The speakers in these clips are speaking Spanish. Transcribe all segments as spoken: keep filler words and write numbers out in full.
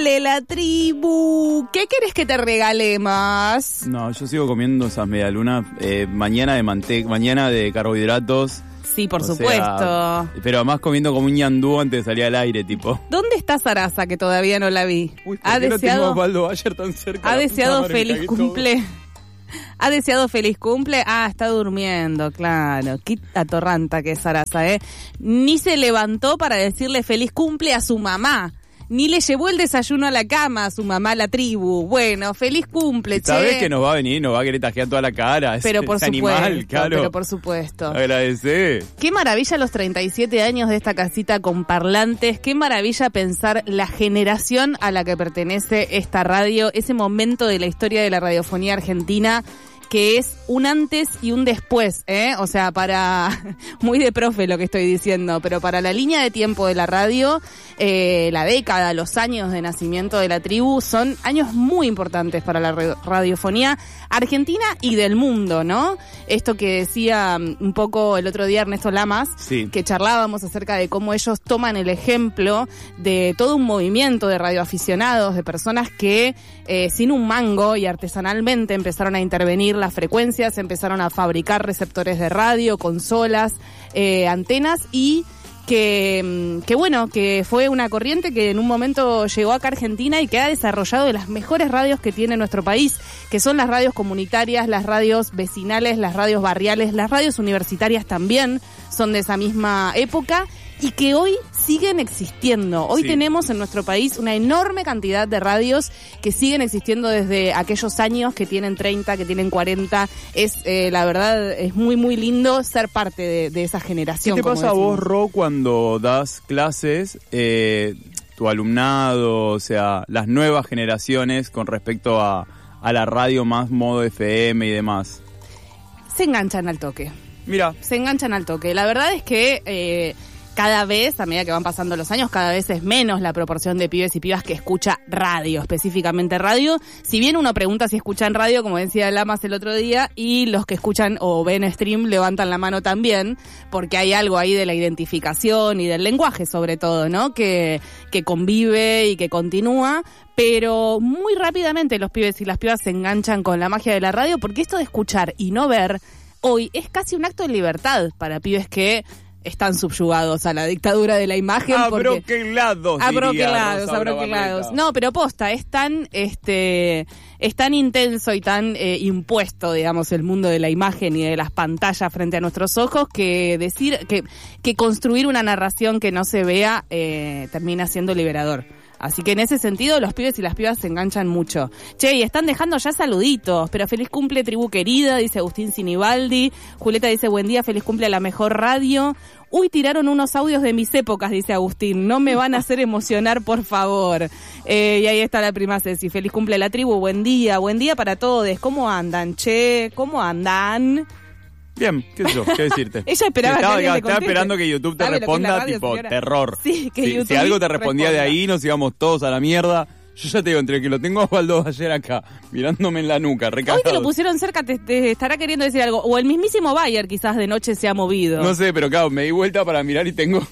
La tribu, ¿qué querés que te regalemos? No, yo sigo comiendo esas medialunas, eh, mañana de manteca, mañana de carbohidratos. Sí, por o supuesto. Sea, pero además comiendo como un ñandú antes de salir al aire, tipo. ¿Dónde está Sarasa, que todavía no la vi? Uy, ¿por ha qué deseado, no tengo a Osvaldo Bayer tan cerca? Ha deseado madre, feliz cumple. ¿Ha deseado feliz cumple? Ah, está durmiendo, claro. Qué atorranta que es Sarasa, ¿eh? Ni se levantó para decirle feliz cumple a su mamá. Ni le llevó el desayuno a la cama a su mamá, la tribu. Bueno, feliz cumple, che. ¿Sabés que nos va a venir? Nos va a querer tajear toda la cara. Pero por ese supuesto, animal, claro. pero por supuesto. Agradecé. Qué maravilla los treinta y siete años de esta casita con parlantes. Qué maravilla pensar la generación a la que pertenece esta radio. Ese momento de la historia de la radiofonía argentina que es un antes y un después, ¿eh? O sea, para... muy de profe lo que estoy diciendo, pero para la línea de tiempo de la radio, eh, la década, los años de nacimiento de la tribu son años muy importantes para la radiofonía argentina y del mundo, ¿no? Esto que decía un poco el otro día Ernesto Lamas, sí, que charlábamos acerca de cómo ellos toman el ejemplo de todo un movimiento de radioaficionados, de personas que eh, sin un mango y artesanalmente empezaron a intervenir las frecuencias, empezaron a fabricar receptores de radio, consolas, eh, antenas y que, que bueno, que fue una corriente que en un momento llegó acá a Argentina y que ha desarrollado de las mejores radios que tiene nuestro país, que son las radios comunitarias, las radios vecinales, las radios barriales, las radios universitarias también son de esa misma época y que hoy siguen existiendo. Hoy sí. Tenemos en nuestro país una enorme cantidad de radios que siguen existiendo desde aquellos años, que tienen treinta, que tienen cuarenta. Es, eh, la verdad, es muy, muy lindo ser parte de, de esa generación. ¿Qué te pasa a decimos. vos, Ro, cuando das clases, eh, tu alumnado, o sea, las nuevas generaciones con respecto a, a la radio más modo F M y demás? Se enganchan al toque. Mira. Se enganchan al toque. La verdad es que... Eh, cada vez, a medida que van pasando los años, cada vez es menos la proporción de pibes y pibas que escucha radio, específicamente radio. Si bien uno pregunta si escuchan radio, como decía Lamas el otro día, y los que escuchan o ven stream levantan la mano también, porque hay algo ahí de la identificación y del lenguaje sobre todo, ¿no? Que, que convive y que continúa, pero muy rápidamente los pibes y las pibas se enganchan con la magia de la radio, porque esto de escuchar y no ver hoy es casi un acto de libertad para pibes que están subyugados a la dictadura de la imagen. Abroquelados, abroquelados, abroquelados. No, pero posta, es tan, este, es tan intenso y tan eh, impuesto, digamos, el mundo de la imagen y de las pantallas frente a nuestros ojos, que decir, que, que construir una narración que no se vea eh, termina siendo liberador. Así que en ese sentido los pibes y las pibas se enganchan mucho. Che, y están dejando ya saluditos, pero feliz cumple tribu querida, dice Agustín Sinibaldi. Julieta dice buen día, feliz cumple a la mejor radio. Uy, tiraron unos audios de mis épocas, dice Agustín. No me van a hacer emocionar, por favor. Eh, y ahí está la prima Ceci. Feliz cumple a la tribu, buen día, buen día para todos. ¿Cómo andan, che? ¿Cómo andan? Bien, qué sé yo, qué decirte. Ella esperaba estaba, que alguien estaba te esperando que YouTube te responda, radio, tipo, señora? Terror. Sí, que si, YouTube si algo te respondía responda. De ahí, nos íbamos todos a la mierda. Yo ya te digo, entre que lo tengo a Osvaldo ayer acá, mirándome en la nuca, recagado. Hoy te lo pusieron cerca, te, te estará queriendo decir algo. O el mismísimo Bayer quizás de noche se ha movido. No sé, pero claro, me di vuelta para mirar y tengo...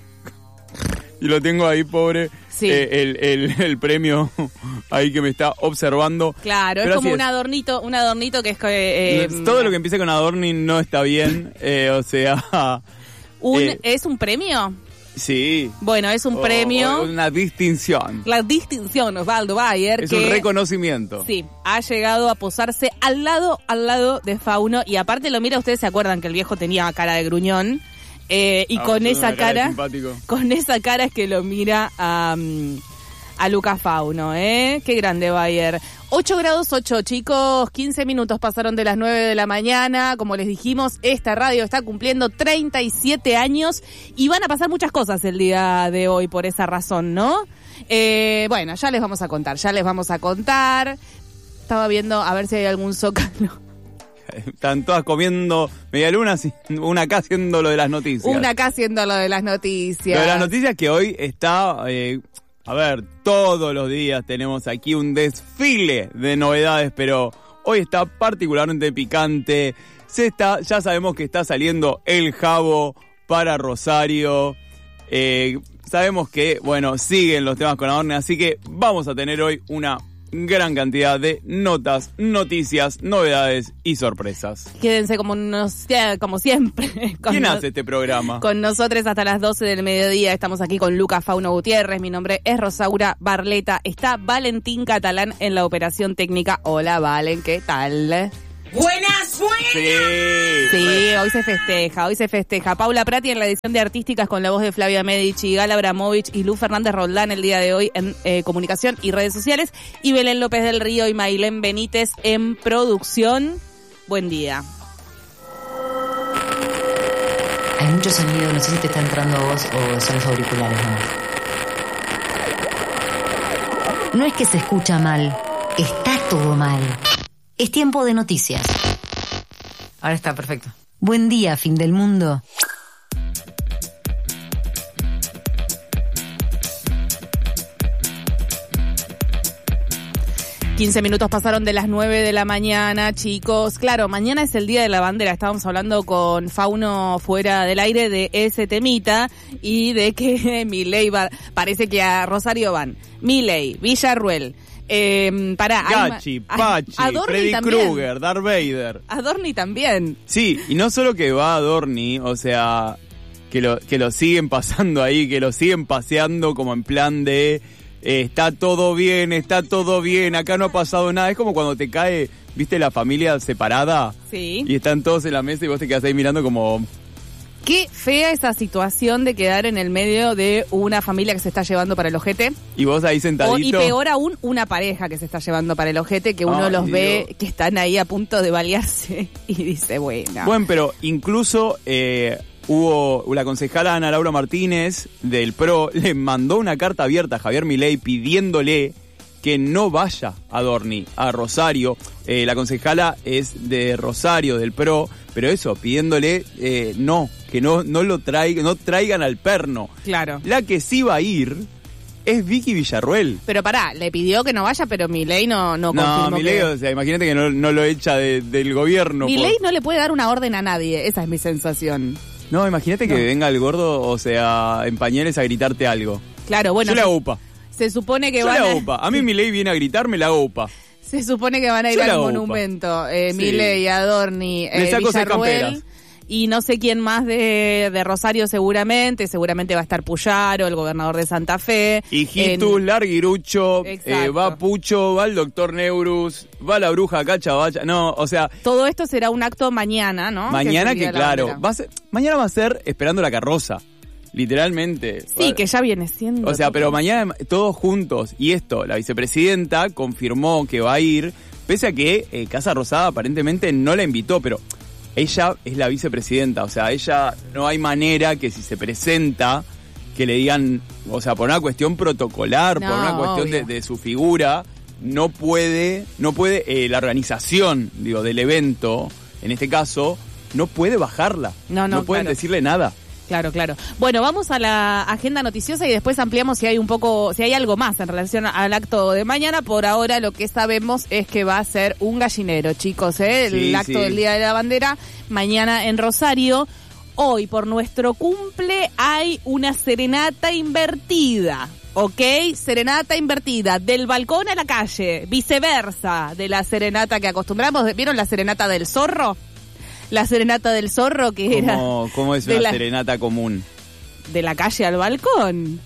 y lo tengo ahí, pobre, sí. eh, el, el, el premio ahí que me está observando. Claro, pero es como es. un adornito, un adornito que es... Eh, Todo lo que empiece con adorning no está bien, eh, o sea... Un, eh, ¿Es un premio? Sí. Bueno, es un o, premio. O una distinción. La distinción, Osvaldo Bayer. Es que, un reconocimiento. Sí, ha llegado a posarse al lado, al lado de Fauno. Y aparte lo mira, ustedes se acuerdan que el viejo tenía cara de gruñón. Eh, y ah, con esa cara, cara con esa cara es que lo mira a, um, a Luca Fauno, ¿eh? Qué grande Bayer. ocho grados ocho, chicos, quince minutos pasaron de las nueve de la mañana. Como les dijimos, esta radio está cumpliendo treinta y siete años y van a pasar muchas cosas el día de hoy por esa razón, ¿no? Eh, bueno, ya les vamos a contar, ya les vamos a contar. Estaba viendo a ver si hay algún zócalo. Están todas comiendo medialunas, una acá haciendo lo de las noticias. Una acá haciendo lo de las noticias. Lo de las noticias que hoy está... Eh, a ver, todos los días tenemos aquí un desfile de novedades, pero hoy está particularmente picante. Se está, ya sabemos que está saliendo el jabo para Rosario. Eh, sabemos que, bueno, siguen los temas con Adorni, así que vamos a tener hoy una gran cantidad de notas, noticias, novedades y sorpresas. Quédense como, nos, como siempre. ¿Quién nos, hace este programa? Con nosotros hasta las doce del mediodía. Estamos aquí con Lucas Fauno Gutiérrez. Mi nombre es Rosaura Barleta. Está Valentín Catalán en la operación técnica. Hola, Valen, ¿qué tal? ¡Buenas, buenas! Sí. Sí, hoy se festeja, hoy se festeja. Paula Prati en la edición de Artísticas con la voz de Flavia Medici, Gal Abramovich y Lu Fernández Roldán el día de hoy en eh, comunicación y redes sociales. Y Belén López del Río y Mailén Benítez en producción. Buen día. Hay mucho sonido, no sé si te está entrando a vos o son los auriculares nomás. No es que se escucha mal, está todo mal. Es tiempo de noticias. Ahora está, perfecto. Buen día, fin del mundo. quince minutos pasaron de las nueve de la mañana, chicos. Claro, mañana es el Día de la Bandera. Estábamos hablando con Fauno fuera del aire de ese temita y de que Milei va, parece que a Rosario van. Milei, Villarruel, Eh, para Gachi, Pachi, Freddy Krueger, Darth Vader. Adorni también. Sí, y no solo que va Adorni, o sea, que lo, que lo siguen pasando ahí, que lo siguen paseando como en plan de eh, está todo bien, está todo bien, acá no ha pasado nada. Es como cuando te cae, ¿viste la familia separada? Sí. Y están todos en la mesa y vos te quedás ahí mirando como... Qué fea esa situación de quedar en el medio de una familia que se está llevando para el ojete. Y vos ahí sentadito. O, y peor aún, una pareja que se está llevando para el ojete, que uno Ay, los Dios. ve que están ahí a punto de balearse y dice, bueno. Bueno, pero incluso eh, hubo la concejala Ana Laura Martínez del P R O, le mandó una carta abierta a Javier Milei pidiéndole que no vaya a Adorni, a Rosario. Eh, la concejala es de Rosario, del P R O, pero eso, pidiéndole eh, no, que no, no lo traigan, no traigan al perno. Claro. La que sí va a ir es Vicky Villarruel. Pero pará, le pidió que no vaya, pero Milei no, no No, confirmó Milei, que... o sea, imagínate que no, no lo echa de, del gobierno. Milei por... no le puede dar una orden a nadie, esa es mi sensación. No, imagínate que No. venga el gordo, o sea, en pañales a gritarte algo. Claro, bueno, Yo le se, hago upa. se supone que Yo van le a... hago upa. A mí Milei viene a gritarme, le hago upa. Se supone que van a ir Yo le al hago upa. monumento, eh, Sí. Milei, Adorni, Me eh, saco seis Villarruel, camperas. y no sé quién más de, de Rosario seguramente, seguramente va a estar Puyaro, el gobernador de Santa Fe. Hijitus, En- Larguirucho, Exacto. eh, va Pucho, va el doctor Neurus, va la bruja Cachabacha. No, o sea, Todo esto será un acto mañana, ¿no? mañana es el Día que de la claro, Bandera. va a ser, mañana va a ser esperando la carroza, literalmente. Sí, que ya viene siendo. O sea, todo. pero mañana todos juntos. Y esto, la vicepresidenta confirmó que va a ir, pese a que eh, Casa Rosada aparentemente no la invitó, pero ella es la vicepresidenta. O sea, ella no hay manera que si se presenta, que le digan, o sea, por una cuestión protocolar, No, por una cuestión de, obvio. de su figura, no puede, no puede, eh, la organización, digo, del evento, en este caso, no puede bajarla. No, no, pueden claro. decirle nada. Claro, claro. Bueno, vamos a la agenda noticiosa y después ampliamos si hay un poco, si hay algo más en relación al acto de mañana. Por ahora lo que sabemos es que va a ser un gallinero, chicos, ¿eh? El Sí, acto sí. del Día de la Bandera, mañana en Rosario. Hoy, por nuestro cumple, hay una serenata invertida. ¿Ok? Serenata invertida, del balcón a la calle, viceversa de la serenata que acostumbramos. ¿Vieron la serenata del zorro? La serenata del zorro que era ¿Cómo, cómo es de una la- serenata común? de la calle al balcón.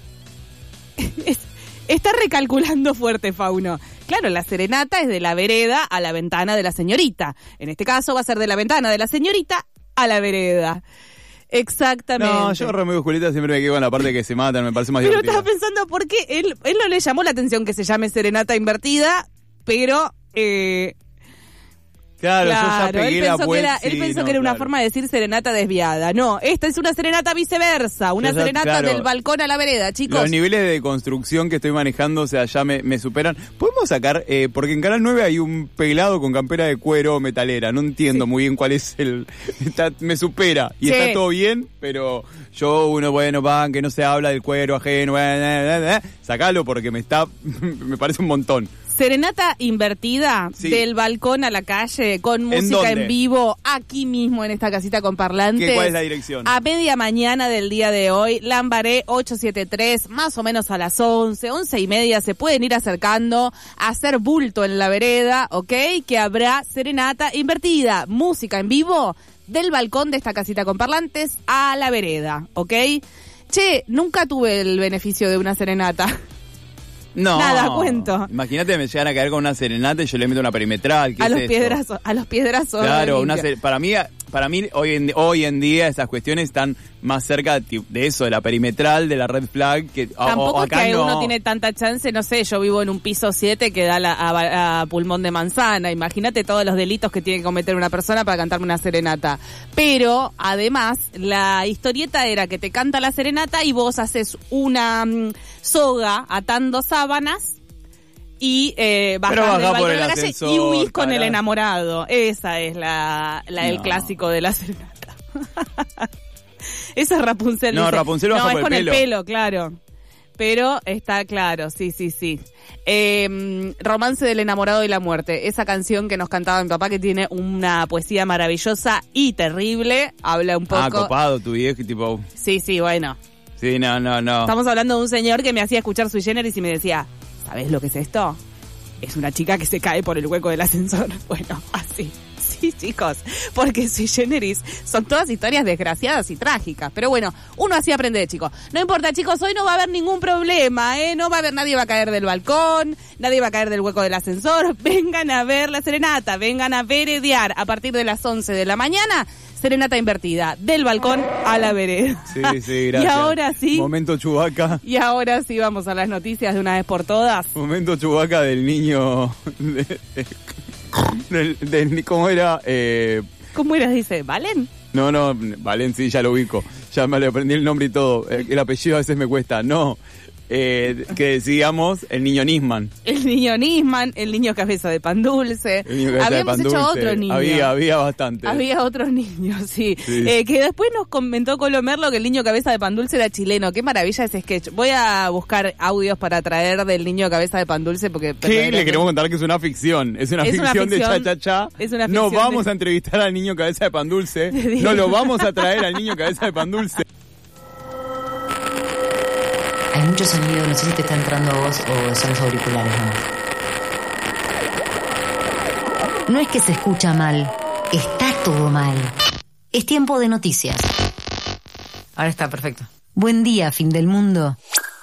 Es- está recalculando fuerte, Fauno. Claro, la serenata es de la vereda a la ventana de la señorita. En este caso va a ser de la ventana de la señorita a la vereda. Exactamente. No, yo Romeo y Julieta siempre me quedo con la parte que se matan, me parece más Pero divertido. estaba pensando por qué él, él no le llamó la atención que se llame serenata invertida, pero... Eh, Claro, claro, yo ya pegué él la pensó, que vuelta. era, él sí, pensó no, que era una claro. forma de decir serenata desviada. No, esta es una serenata viceversa, una Yo ya, serenata claro, del balcón a la vereda, chicos. Los niveles de construcción que estoy manejando, o sea, ya me, me superan. ¿Podemos sacar? Eh, porque en Canal nueve hay un pelado con campera de cuero metalera. No entiendo muy bien cuál es el... Está, me supera. Y Sí. está todo bien, pero yo, uno, bueno, van, que no se habla del cuero ajeno. Bla, bla, bla, bla. Sacalo porque me está... me parece un montón. Serenata invertida, sí. del balcón a la calle, con música ¿En dónde? en vivo, aquí mismo en esta casita con parlantes. ¿Qué, ¿Cuál es la dirección? A media mañana del día de hoy, Lambaré ochocientos setenta y tres, más o menos a las once, once y media, se pueden ir acercando a hacer bulto en la vereda, ¿ok? Que habrá serenata invertida, música en vivo, del balcón de esta casita con parlantes a la vereda, ¿ok? Che, nunca tuve el beneficio de una serenata. No. Nada, cuento. Imagínate me llegan a caer con una serenata y yo le meto una perimetral. ¿Qué A es los esto? piedrazos, a los piedrazos. Claro, una limpia. ser- para mí, para mí hoy en, hoy en día esas cuestiones están más cerca de, de eso, de la perimetral, de la red flag. Que, o- Tampoco o es que acá no. uno tiene tanta chance, no sé, yo vivo en un piso siete que da la, a, a pulmón de manzana. Imagínate todos los delitos que tiene que cometer una persona para cantarme una serenata. Pero, además, la historieta era que te canta la serenata y vos haces una mm, soga atando sábanas y eh, bajás Pero del bajá balcón por de el la calle y ascensor, huís con el carajo. enamorado. Esa es la, la el No. clásico de la serenata. Esa es Rapunzel. No, dice. Rapunzel baja No, por es el con pelo. el pelo, claro. Pero está claro, sí, sí, sí. Eh, Romance del enamorado y la muerte. Esa canción que nos cantaba mi papá, que tiene una poesía maravillosa y terrible. Habla un poco... Ah, copado tu viejo, tipo... Sí, sí, bueno. Sí, no, no, no. Estamos hablando de un señor que me hacía escuchar Sui Generis y me decía, ¿sabés lo que es esto? Es una chica que se cae por el hueco del ascensor. Bueno, así. Sí, chicos, porque Sui Generis son todas historias desgraciadas y trágicas. Pero bueno, uno así aprende de chico. No importa, chicos, hoy no va a haber ningún problema, ¿eh? No va a haber, nadie va a caer del balcón, nadie va a caer del hueco del ascensor. Vengan a ver la serenata, vengan a veredear a partir de las once de la mañana. Serenata invertida, del balcón a la vereda. Sí, sí, gracias. Y ahora sí. Momento Chewbacca. Y ahora sí vamos a las noticias de una vez por todas. Momento Chewbacca del niño... de- de- del, del- ¿Cómo era? Eh, ¿Cómo era? Dice, ¿Valen? no, no, Valencia, ya lo ubico. Ya me le aprendí el nombre y todo. El, el apellido a veces me cuesta. No. Eh, que decíamos el niño Nisman. El niño Nisman, el niño cabeza de pan dulce. El niño cabeza de Habíamos pan hecho dulce. otro niño. Había, había bastante. Había otros niños, sí. Sí. Eh, que después nos comentó Colomerlo que el niño cabeza de pan dulce era chileno. Qué maravilla ese sketch. Voy a buscar audios para traer del niño cabeza de pan dulce porque... ¿Qué? Le queremos contar que es una ficción. Es una, Es una ficción, ficción. de cha-cha-cha. Es una No ficción vamos de- a entrevistar al niño cabeza de pan dulce. Diego. No lo vamos a traer al niño cabeza de pan dulce. Hay mucho sonido, no sé si te está entrando a vos o son los auriculares nomás. No es que se escucha mal, está todo mal. Es tiempo de noticias. Ahora está, perfecto. Buen día, fin del mundo.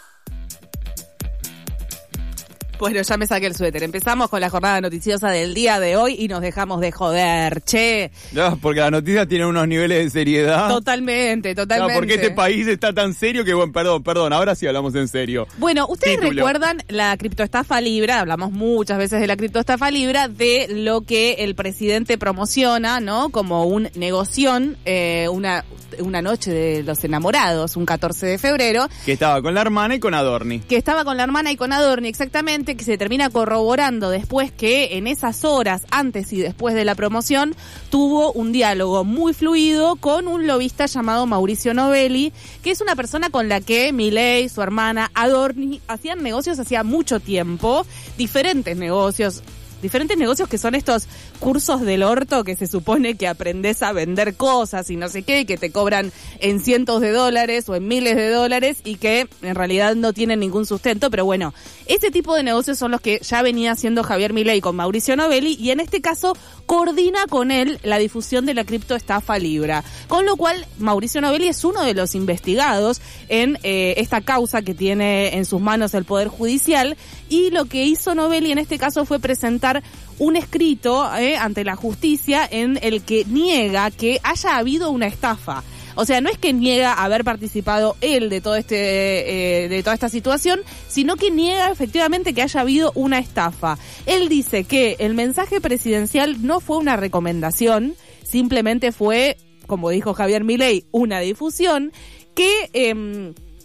Bueno, ya me saqué el suéter. Empezamos con la jornada noticiosa del día de hoy y nos dejamos de joder, che. No, porque las noticias tienen unos niveles de seriedad. Totalmente, No, totalmente. porque este país está tan serio que, bueno, perdón, perdón, ahora sí hablamos en serio. Bueno, ustedes Título. recuerdan la criptoestafa Libra, hablamos muchas veces de la criptoestafa Libra, de lo que el presidente promociona, ¿no? Como un negoción, eh, una, una noche de los enamorados, un catorce de febrero, Que estaba con la hermana y con Adorni. que estaba con la hermana y con Adorni exactamente, que se termina corroborando después que en esas horas, antes y después de la promoción, tuvo un diálogo muy fluido con un lobista llamado Mauricio Novelli, que es una persona con la que Milei, su hermana Adorni, hacían negocios hacía mucho tiempo, diferentes negocios, diferentes negocios que son estos cursos del orto que se supone que aprendes a vender cosas y no sé qué, y que te cobran en cientos de dólares o en miles de dólares y que en realidad no tienen ningún sustento, pero bueno, ese tipo de negocios son los que ya venía haciendo Javier Milei con Mauricio Novelli y en este caso coordina con él la difusión de la criptoestafa Libra, con lo cual Mauricio Novelli es uno de los investigados en eh, esta causa que tiene en sus manos el Poder Judicial y lo que hizo Novelli en este caso fue presentar un escrito eh, ante la justicia en el que niega que haya habido una estafa. O sea, no es que niega haber participado él de todo este eh, de toda esta situación, sino que niega efectivamente que haya habido una estafa. Él dice que el mensaje presidencial no fue una recomendación, simplemente fue, como dijo Javier Milei, una difusión que... Eh,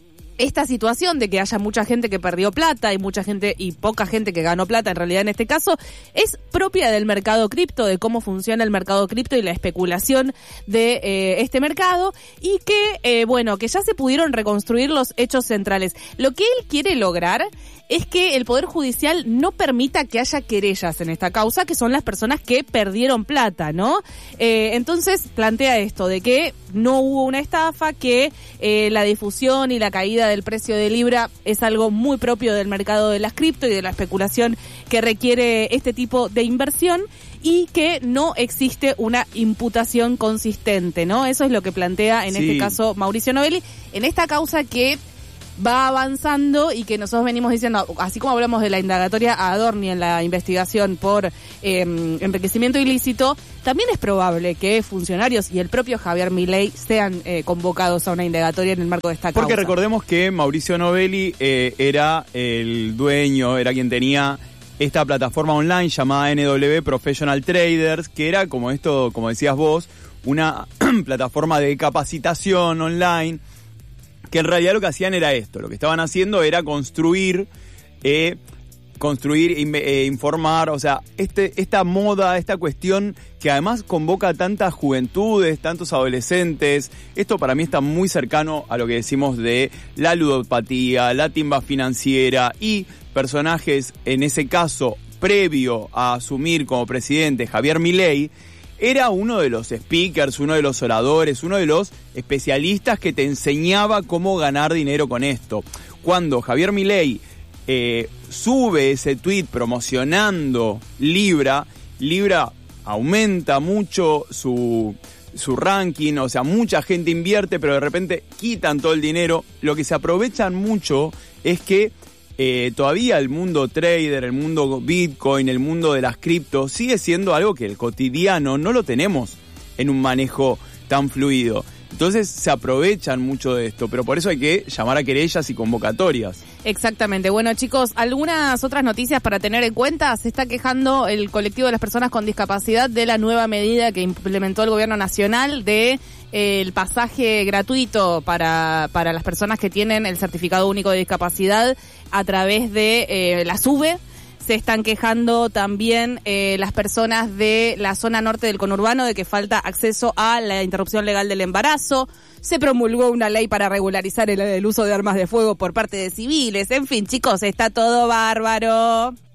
esta situación de que haya mucha gente que perdió plata y mucha gente y poca gente que ganó plata, en realidad en este caso, es propia del mercado cripto, de cómo funciona el mercado cripto y la especulación de eh, este mercado, y que, eh, bueno, que ya se pudieron reconstruir los hechos centrales. Lo que él quiere lograr es que el Poder Judicial no permita que haya querellas en esta causa, que son las personas que perdieron plata, ¿no? Eh, entonces plantea esto, de que no hubo una estafa, que eh, la difusión y la caída del precio de Libra es algo muy propio del mercado de las cripto y de la especulación que requiere este tipo de inversión, y que no existe una imputación consistente, ¿no? Eso es lo que plantea en sí. este caso Mauricio Novelli, en esta causa que va avanzando y que nosotros venimos diciendo, así como hablamos de la indagatoria a Adorni en la investigación por eh, enriquecimiento ilícito, también es probable que funcionarios y el propio Javier Milei sean eh, convocados a una indagatoria en el marco de esta causa. Porque recordemos que Mauricio Novelli eh, era el dueño, era quien tenía esta plataforma online llamada N W Professional Traders, que era, como esto, como decías vos, una plataforma de capacitación online, que en realidad lo que hacían era esto, lo que estaban haciendo era construir, eh, construir, eh, informar, o sea, este, esta moda, esta cuestión que además convoca a tantas juventudes, tantos adolescentes. Esto para mí está muy cercano a lo que decimos de la ludopatía, la timba financiera y personajes, en ese caso, previo a asumir como presidente Javier Milei, era uno de los speakers, uno de los oradores, uno de los especialistas que te enseñaba cómo ganar dinero con esto. Cuando Javier Milei eh, sube ese tweet promocionando Libra, Libra aumenta mucho su, su ranking, o sea, mucha gente invierte, pero de repente quitan todo el dinero. Lo que se aprovechan mucho es que Eh, todavía el mundo trader, el mundo Bitcoin, el mundo de las criptos sigue siendo algo que el cotidiano no lo tenemos en un manejo tan fluido. Entonces se aprovechan mucho de esto, pero por eso hay que llamar a querellas y convocatorias. Exactamente. Bueno, chicos, algunas otras noticias para tener en cuenta. Se está quejando el colectivo de las personas con discapacidad de la nueva medida que implementó el gobierno nacional de eh, el pasaje gratuito para, para las personas que tienen el certificado único de discapacidad a través de eh, la SUBE. Se están quejando también eh, las personas de la zona norte del conurbano de que falta acceso a la interrupción legal del embarazo. Se promulgó una ley para regularizar el, el uso de armas de fuego por parte de civiles. En fin, chicos, está todo bárbaro.